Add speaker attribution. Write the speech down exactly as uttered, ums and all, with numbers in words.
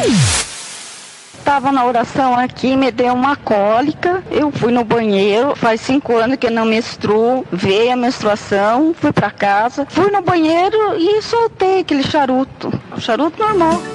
Speaker 1: Estava na oração aqui, me deu uma cólica, eu fui no banheiro, faz cinco anos que eu não menstruo, veio a menstruação, fui para casa, fui no banheiro e soltei aquele charuto, o charuto normal.